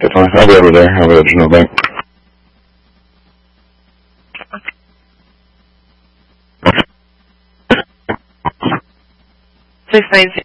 I'll be over there. I'll let you know. Bye. 690.